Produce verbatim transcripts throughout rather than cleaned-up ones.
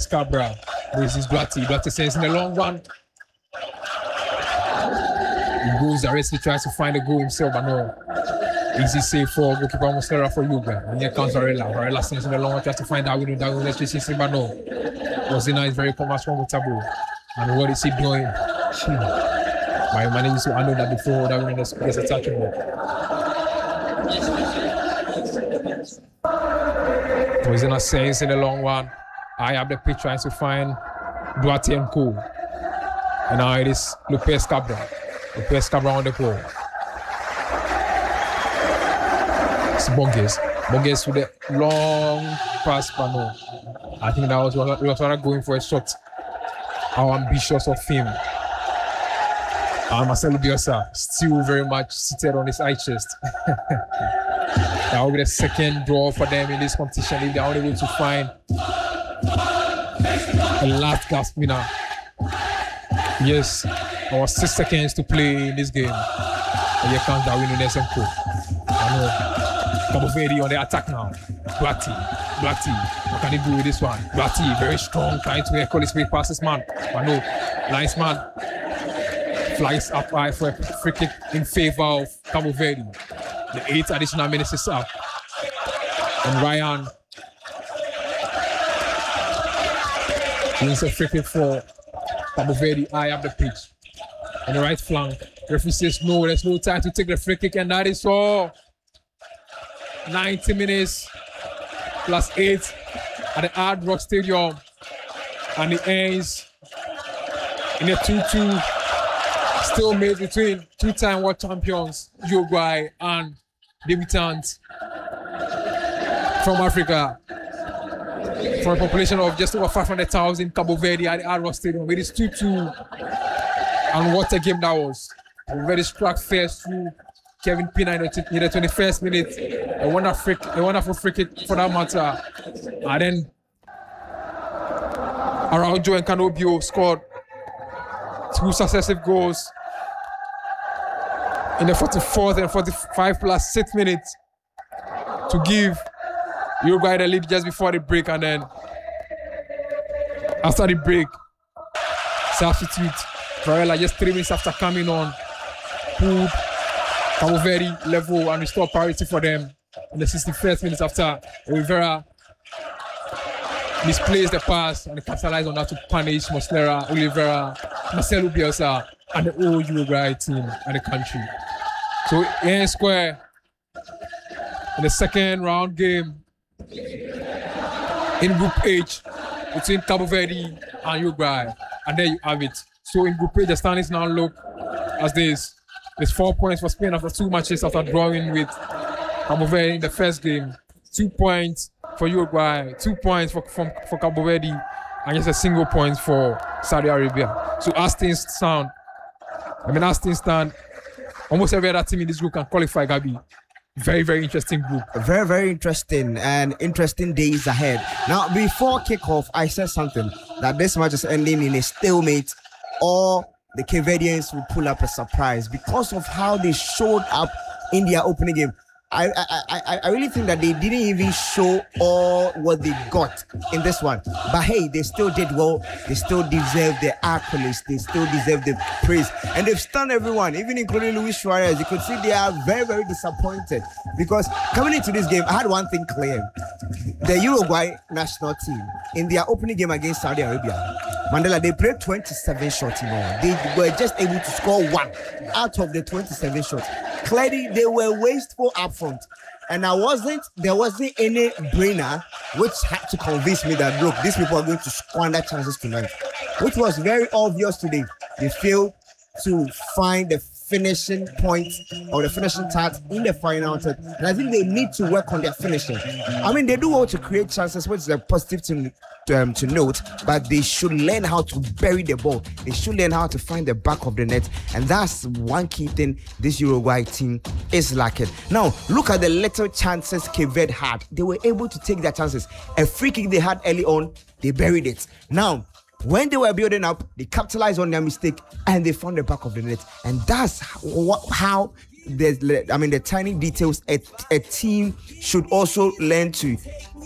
Cabral. This is Duarte. Duarte sends in the long one. He goes directly, tries to find a goal himself, but no. Easy save for goalkeeper Muslera for Uga. And here comes Varela. Varela sends in the long one, tries to find that window. That window is chasing, but no. Rosina is very comfortable. And what is he doing? My managers to handle that before that window gets a touch on it. Rosina sends in the long one. I have the pitch trying to find Duarte and Co. And now it is Lopez Cabral. Lopez Cabral on the ball. It's Borges. Borges with the long pass, but no. I think that was what we were going for a shot. How ambitious of him. Uh, Marcelo Bielsa still very much seated on his high chest. That will be the second draw for them in this competition if they are only able to find a last gasp winner. Yes, our six seconds to play in this game. And here comes Darwin Nunes and Co. Cabo Verde on the attack now. Duarte, Duarte, what can he do with this one? Duarte, very strong, trying to echo his great passes, man. But no, nice man. Flies up high for a free kick in favor of Cabo Verde. The eight additional minutes is up. And Ryan wins a free kick for Cabo Verde high up the pitch. On the right flank, referee says no, there's no time to take the free kick, and that is all. ninety minutes plus eight at the Hard Rock Stadium, and it ends in a two two. Still made between two-time world champions Uruguay and debutants from Africa. For a population of just over five hundred thousand, Cabo Verde at the Hard Rock Stadium. It is two two. And what a game that was. Cabo Verde struck first through Kevin Pina in the, in the twenty-first minute. A wonderful, a wonderful free kick for that matter. And then Araujo and Canobio scored two successive goals in the forty-fourth and forty-five plus six minutes to give Uruguay the lead just before the break. And then after the break, substitute Varela just three minutes after coming on pulled Cabo Verde level and restored parity for them in the sixty-first minutes after Oliveira misplaced the pass and capitalized on that to punish Muslera, Oliveira, Marcelo Bielsa, and the whole Uruguay team and the country. So in square in the second round game in Group H between Cabo Verde and Uruguay, and there you have it. So in Group H, the standings now look as this. There's four points for Spain after two matches after drawing with Cabo Verde in the first game. Two points for Uruguay, two points for, from, for Cabo Verde, and just a single point for Saudi Arabia. So as things stand, I mean as things stand, almost every other team in this group can qualify, Gabi. Very, very interesting group. Very, very interesting and interesting days ahead. Now, before kickoff, I said something that this match is ending in a stalemate, or the Cape Verdeans will pull up a surprise because of how they showed up in their opening game. I, I, I, I really think that they didn't even show all what they got in this one. But hey, they still did well. They still deserve the accolades. They still deserve the praise. And they've stunned everyone, even including Luis Suarez. You could see they are very, very disappointed because coming into this game, I had one thing clear. The Uruguay national team, in their opening game against Saudi Arabia, Mandela, they played twenty-seven shots, you know. They were just able to score one out of the twenty-seven shots. Clearly, they were wasteful up front. And I wasn't, there wasn't any brainer which had to convince me that, look, these people are going to squander chances tonight. Which was very obvious today. They failed to find the finishing point or the finishing touch in the final third. And I think they need to work on their finishing. I mean, they do want to create chances, which is a positive thing to, um, to note, but they should learn how to bury the ball. They should learn how to find the back of the net. And that's one key thing this Uruguay team is lacking. Now, look at the little chances Cape Verde had. They were able to take their chances. A free kick they had early on, they buried it. Now, when they were building up, they capitalized on their mistake and they found the back of the net. And that's how, there's, I mean, the tiny details a, a team should also learn to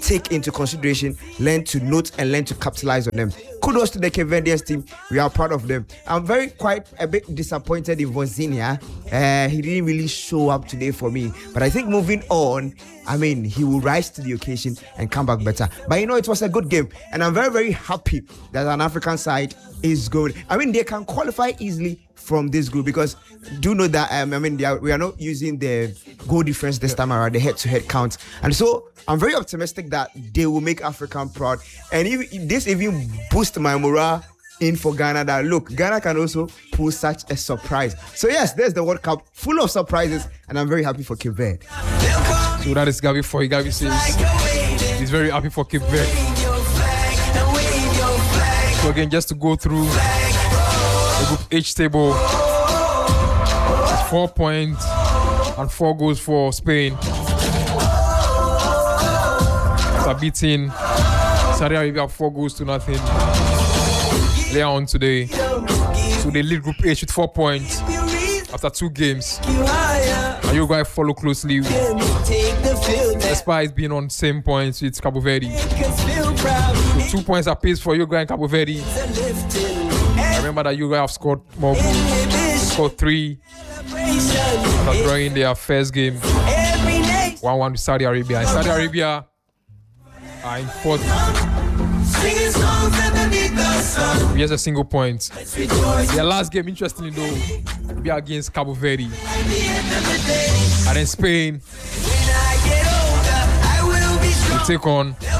take into consideration, learn to note and learn to capitalize on them. Kudos to the Cape Verdeans team. We are proud of them. I'm very quite a bit disappointed in Vozinha. Uh, he didn't really show up today for me. But I think moving on, I mean, he will rise to the occasion and come back better. But you know, it was a good game. And I'm very, very happy that an African side is good. I mean, they can qualify easily from this group because do know that um, I mean they are, we are not using the goal difference this time around, the head-to-head count, and so I'm very optimistic that they will make Africa proud, and if, if this even boost my morale in for Ghana that look, Ghana can also pull such a surprise. So yes, there's the World Cup full of surprises, and I'm very happy for Cape Verde. So that is Gabi for you. Gabi says he's very happy for Cape Verde. So again, just to go through the Group H table, it's four points and four goals for Spain. After beating Saudi Arabia four goals to nothing later on today. So they lead Group H with four points after two games. And Uruguay follow closely, despite being on same points with Cabo Verde. So two points apiece for Uruguay and Cabo Verde. Remember that Uruguay have scored more goals, scored three after drawing their first game one one with Saudi Arabia. And Saudi Arabia are in fourth. Here's a single point. Their last game, interestingly though, will be against Cabo Verde. And then Spain will take on